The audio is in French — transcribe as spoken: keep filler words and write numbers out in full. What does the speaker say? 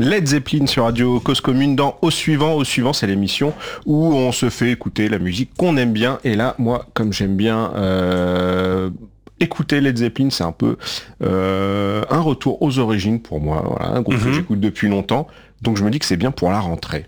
Led Zeppelin sur Radio Cause Commune dans Au Suivant. Au Suivant, c'est l'émission où on se fait écouter la musique qu'on aime bien. Et là, moi, comme j'aime bien euh, écouter Led Zeppelin, c'est un peu euh, un retour aux origines pour moi. Voilà, un groupe mm-hmm. que j'écoute depuis longtemps. Donc je me dis que c'est bien pour la rentrée.